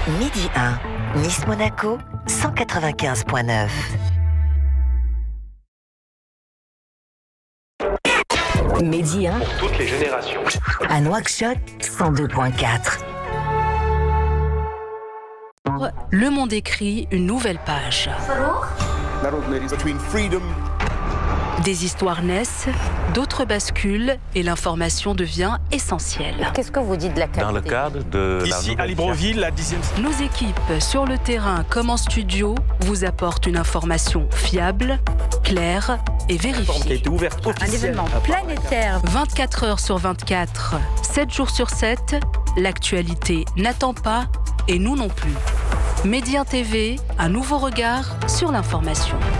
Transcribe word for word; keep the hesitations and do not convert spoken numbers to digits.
Midi un, Nice-Monaco, cent quatre-vingt-quinze virgule neuf. Midi un, pour toutes les générations. à Nouakchott, cent deux virgule quatre. Le Monde écrit une nouvelle page. Des histoires naissent, d'autres basculent et l'information devient essentielle. Qu'est-ce que vous dites de la qualité ? Dans le cadre de Ici à Libreville, la dixième... Nos équipes, sur le terrain comme en studio, vous apportent une information fiable, claire et qui a vérifiée. été ouverte Un officiellement. événement planétaire. vingt-quatre heures sur vingt-quatre, sept jours sur sept, l'actualité n'attend pas et nous non plus. Midi un T V, un nouveau regard sur l'information.